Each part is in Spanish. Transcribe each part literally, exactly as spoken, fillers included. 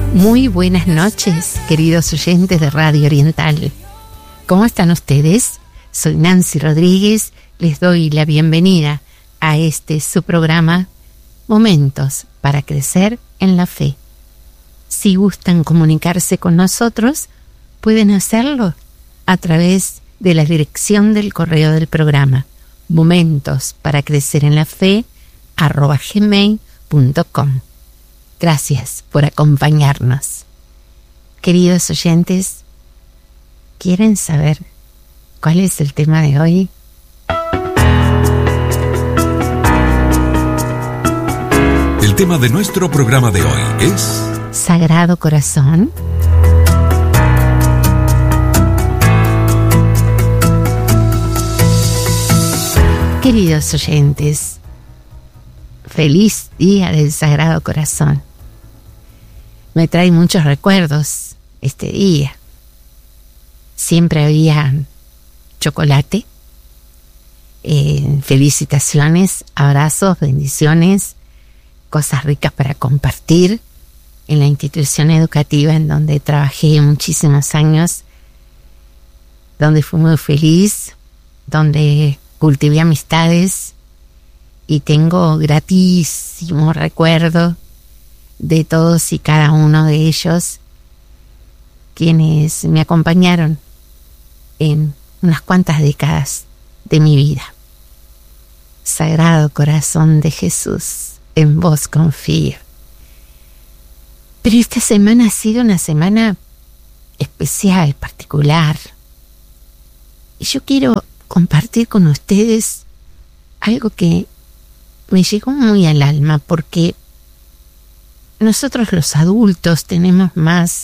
Muy buenas noches, queridos oyentes de Radio Oriental. ¿Cómo están ustedes? Soy Nancy Rodríguez, les doy la bienvenida a este su programa Momentos para Crecer en la Fe. Si gustan comunicarse con nosotros, pueden hacerlo a través de la dirección del correo del programa Momentos para Crecer en la Fe arroba gmail punto com. Gracias por acompañarnos. Queridos oyentes, ¿quieren saber cuál es el tema de hoy? El tema de nuestro programa de hoy es Sagrado Corazón. Queridos oyentes, feliz día del Sagrado Corazón. Me trae muchos recuerdos este día. Siempre había chocolate, eh, felicitaciones, abrazos, bendiciones, cosas ricas para compartir en la institución educativa en donde trabajé muchísimos años, donde fui muy feliz, donde cultivé amistades y tengo gratísimo recuerdo de todos y cada uno de ellos quienes me acompañaron en unas cuantas décadas de mi vida. Sagrado Corazón de Jesús, en vos confío. Pero esta semana ha sido una semana especial, particular. Y yo quiero compartir con ustedes algo que me llegó muy al alma, porque nosotros los adultos tenemos más,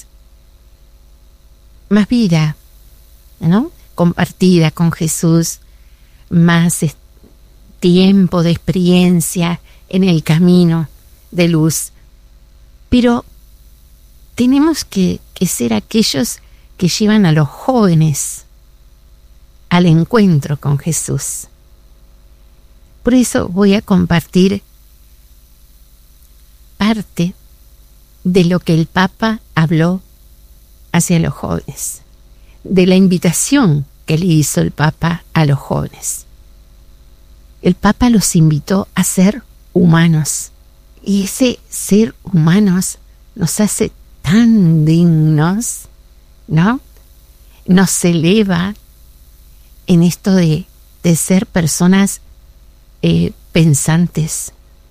más vida, ¿no? Compartida con Jesús, más es, tiempo de experiencia en el camino de luz. Pero tenemos que, que ser aquellos que llevan a los jóvenes al encuentro con Jesús. Por eso voy a compartir parte de lo que el Papa habló hacia los jóvenes, de la invitación que le hizo el Papa a los jóvenes. El Papa los invitó a ser humanos, y ese ser humanos nos hace tan dignos, ¿no? Nos eleva en esto de, de ser personas eh, pensantes,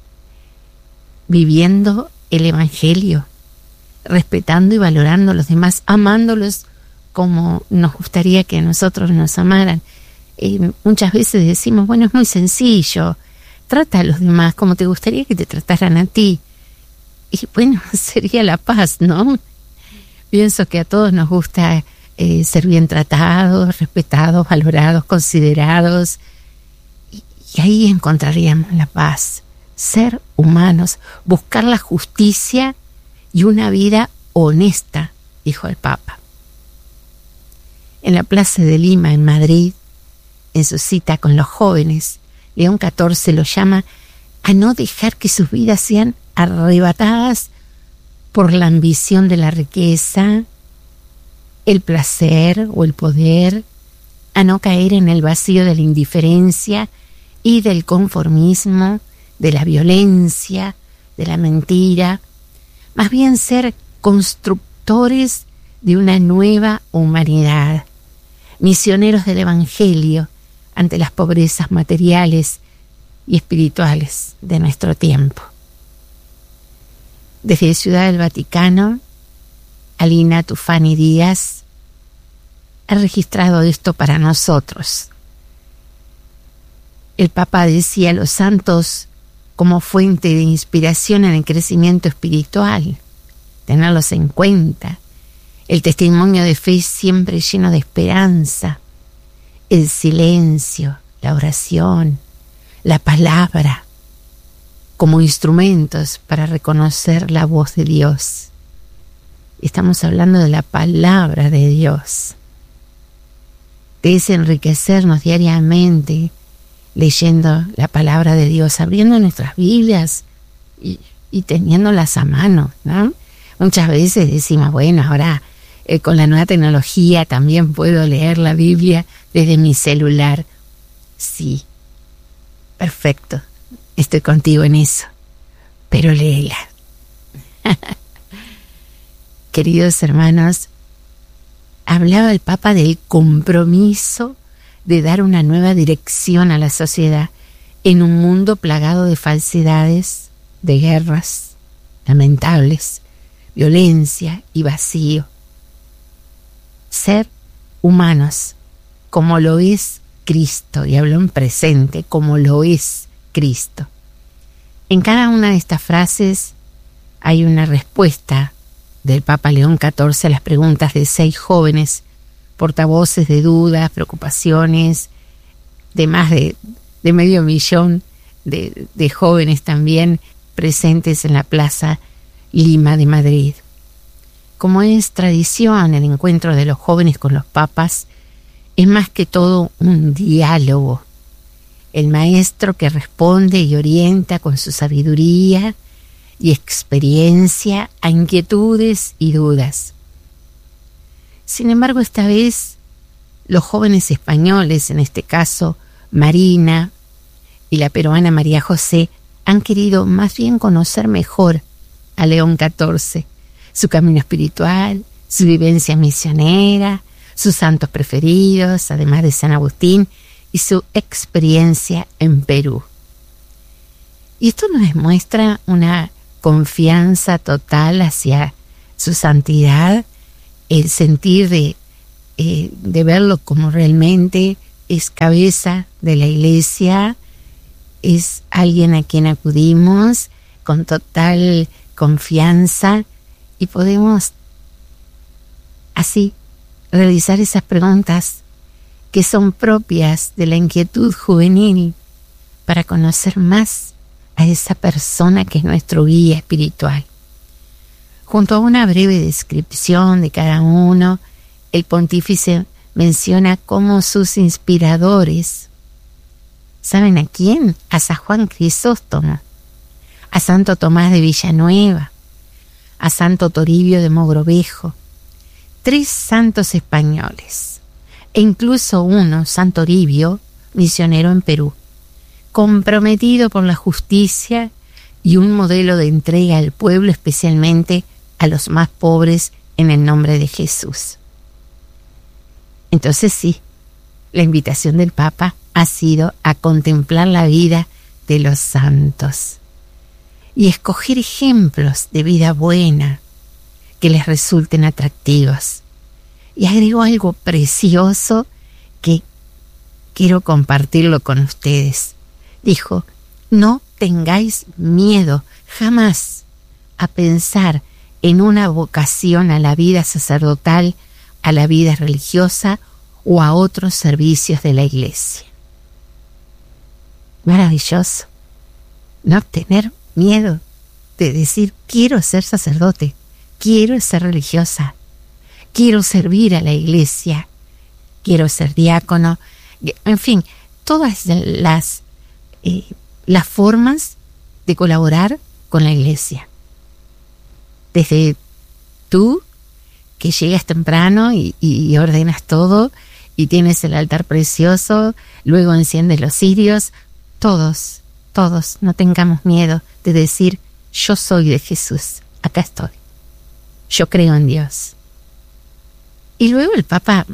viviendo el Evangelio, respetando y valorando a los demás, amándolos como nos gustaría que a nosotros nos amaran. Eh, muchas veces decimos, bueno, es muy sencillo, trata a los demás como te gustaría que te trataran a ti. Y bueno, sería la paz, ¿no? Pienso que a todos nos gusta eh, ser bien tratados, respetados, valorados, considerados. Y, y ahí encontraríamos la paz. Ser humanos, buscar la justicia y una vida honesta, dijo el Papa. En la Plaza de Lima, en Madrid, en su cita con los jóvenes, León catorce los llama a no dejar que sus vidas sean arrebatadas por la ambición de la riqueza, el placer o el poder, a no caer en el vacío de la indiferencia y del conformismo, de la violencia, de la mentira, más bien ser constructores de una nueva humanidad, misioneros del Evangelio ante las pobrezas materiales y espirituales de nuestro tiempo. Desde Ciudad del Vaticano, Alina Tufani Díaz ha registrado esto para nosotros. El Papa decía a los santos como fuente de inspiración en el crecimiento espiritual, tenerlos en cuenta, el testimonio de fe siempre lleno de esperanza, el silencio, la oración, la palabra, como instrumentos para reconocer la voz de Dios. Estamos hablando de la palabra de Dios. De ese enriquecernos diariamente leyendo la palabra de Dios, abriendo nuestras Biblias y, y teniéndolas a mano, ¿no? Muchas veces decimos, bueno, ahora eh, con la nueva tecnología también puedo leer la Biblia desde mi celular. Sí, perfecto, estoy contigo en eso, pero léela. Queridos hermanos, hablaba el Papa del compromiso de dar una nueva dirección a la sociedad en un mundo plagado de falsedades, de guerras lamentables, violencia y vacío. Ser humanos como lo es Cristo, y hablo en presente, como lo es Cristo. En cada una de estas frases hay una respuesta del Papa León catorce a las preguntas de seis jóvenes, portavoces de dudas, preocupaciones, de más de, de medio millón de, de jóvenes también presentes en la Plaza Lima de Madrid. Como es tradición, el encuentro de los jóvenes con los papas es más que todo un diálogo. El maestro que responde y orienta con su sabiduría y experiencia a inquietudes y dudas. Sin embargo, esta vez los jóvenes españoles, en este caso Marina y la peruana María José, han querido más bien conocer mejor a León catorce, su camino espiritual, su vivencia misionera, sus santos preferidos, además de San Agustín, y su experiencia en Perú. Y esto nos demuestra una confianza total hacia su santidad, el sentir de, eh, de verlo como realmente es cabeza de la Iglesia, es alguien a quien acudimos con total confianza y podemos así realizar esas preguntas que son propias de la inquietud juvenil para conocer más a esa persona que es nuestro guía espiritual. Junto a una breve descripción de cada uno, el pontífice menciona como sus inspiradores, ¿saben a quién? A San Juan Crisóstomo, a Santo Tomás de Villanueva, a Santo Toribio de Mogrovejo, tres santos españoles, e incluso uno, San Toribio, misionero en Perú, comprometido por la justicia y un modelo de entrega al pueblo, especialmente a los más pobres, en el nombre de Jesús. Entonces sí, la invitación del Papa ha sido a contemplar la vida de los santos y escoger ejemplos de vida buena que les resulten atractivos. Y agregó algo precioso que quiero compartirlo con ustedes. Dijo, no tengáis miedo jamás a pensar en una vocación a la vida sacerdotal, a la vida religiosa o a otros servicios de la Iglesia. Maravilloso. No tener miedo de decir, quiero ser sacerdote, quiero ser religiosa, quiero servir a la Iglesia, quiero ser diácono, en fin, todas las, eh, las formas de colaborar con la Iglesia. Desde tú, que llegas temprano y, y ordenas todo, y tienes el altar precioso, luego enciendes los cirios, todos, todos, no tengamos miedo de decir, yo soy de Jesús, acá estoy, yo creo en Dios. Y luego el Papa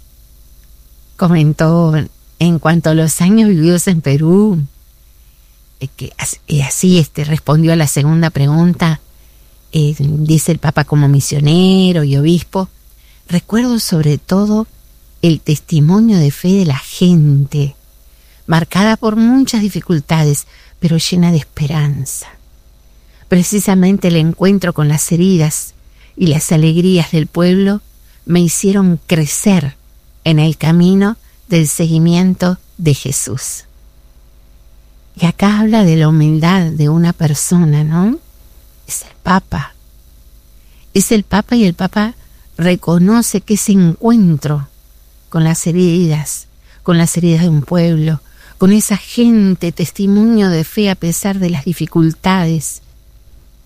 comentó en cuanto a los años vividos en Perú, eh, que y así este, respondió a la segunda pregunta, eh, dice el Papa como misionero y obispo, recuerdo sobre todo el testimonio de fe de la gente, marcada por muchas dificultades, pero llena de esperanza. Precisamente el encuentro con las heridas y las alegrías del pueblo me hicieron crecer en el camino del seguimiento de Jesús. Y acá habla de la humildad de una persona, ¿no? Es el Papa. Es el Papa y el Papa reconoce que ese encuentro con las heridas, con las heridas de un pueblo, con esa gente, testimonio de fe a pesar de las dificultades,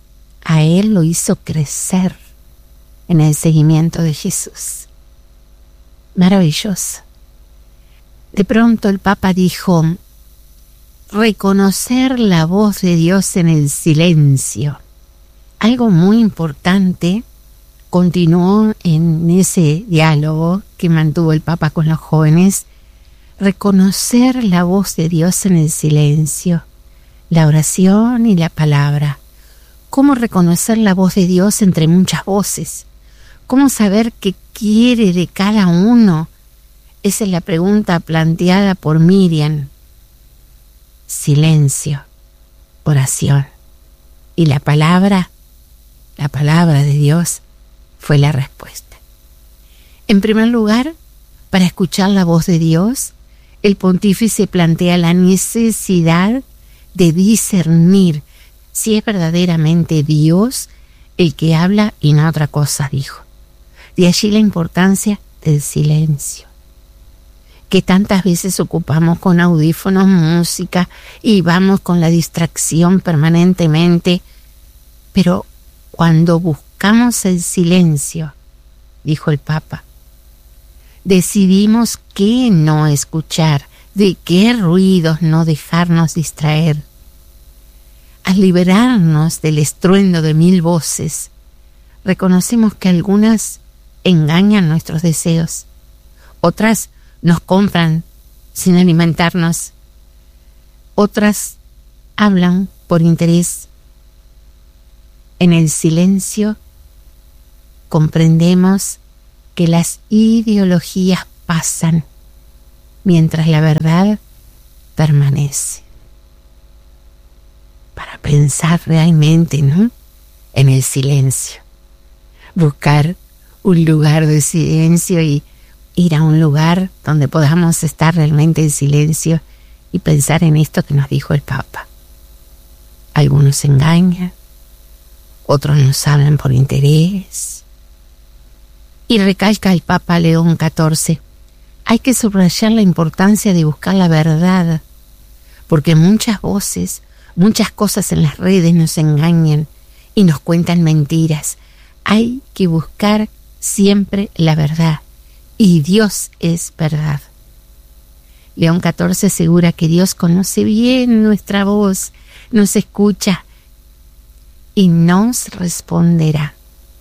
a él lo hizo crecer en el seguimiento de Jesús. Maravilloso. De pronto el Papa dijo: reconocer la voz de Dios en el silencio. Algo muy importante continuó en ese diálogo que mantuvo el Papa con los jóvenes: reconocer la voz de Dios en el silencio, la oración y la palabra. ¿Cómo reconocer la voz de Dios entre muchas voces? ¿Cómo saber qué quiere de cada uno? Esa es la pregunta planteada por Miriam. Silencio, oración. Y la palabra, la palabra de Dios fue la respuesta. En primer lugar, para escuchar la voz de Dios, el pontífice plantea la necesidad de discernir si es verdaderamente Dios el que habla y no otra cosa, dijo. De allí la importancia del silencio, que tantas veces ocupamos con audífonos, música, y vamos con la distracción permanentemente. Pero cuando buscamos el silencio, dijo el Papa, decidimos qué no escuchar, de qué ruidos no dejarnos distraer. Al liberarnos del estruendo de mil voces, reconocemos que algunas engañan nuestros deseos, otras nos compran sin alimentarnos, otras hablan por interés. En el silencio comprendemos que las ideologías pasan mientras la verdad permanece. Para pensar realmente, ¿no?, en el silencio. Buscar un lugar de silencio y ir a un lugar donde podamos estar realmente en silencio y pensar en esto que nos dijo el Papa. Algunos engañan, otros nos hablan por interés. Y recalca el Papa León catorce, hay que subrayar la importancia de buscar la verdad, porque muchas voces, muchas cosas en las redes nos engañan y nos cuentan mentiras. Hay que buscar siempre la verdad, y Dios es verdad. León catorce asegura que Dios conoce bien nuestra voz, nos escucha y nos responderá.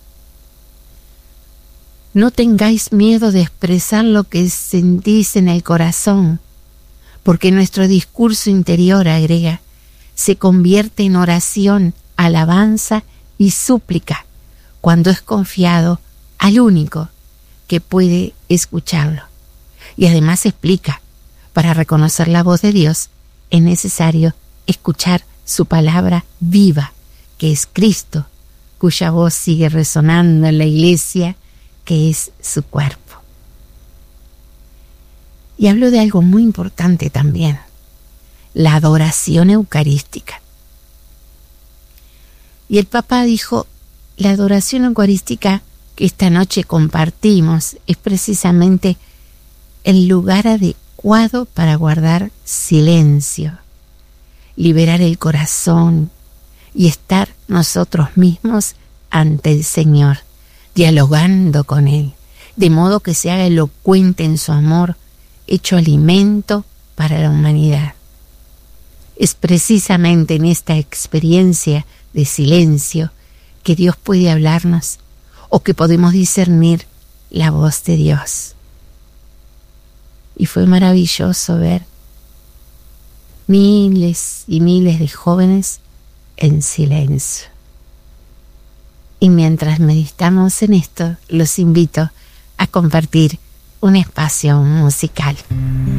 No tengáis miedo de expresar lo que sentís en el corazón, porque nuestro discurso interior, agrega, se convierte en oración, alabanza y súplica cuando es confiado al único que puede escucharlo. Y además explica, para reconocer la voz de Dios es necesario escuchar su palabra viva, que es Cristo, cuya voz sigue resonando en la iglesia, que es su cuerpo. Y habló de algo muy importante también, la adoración eucarística. Y el Papa dijo, la adoración eucarística que esta noche compartimos es precisamente el lugar adecuado para guardar silencio, liberar el corazón y estar nosotros mismos ante el Señor, dialogando con Él, de modo que se haga elocuente en su amor, hecho alimento para la humanidad. Es precisamente en esta experiencia de silencio que Dios puede hablarnos, o que podemos discernir la voz de Dios. Y fue maravilloso ver miles y miles de jóvenes en silencio. Y mientras meditamos en esto, los invito a compartir un espacio musical.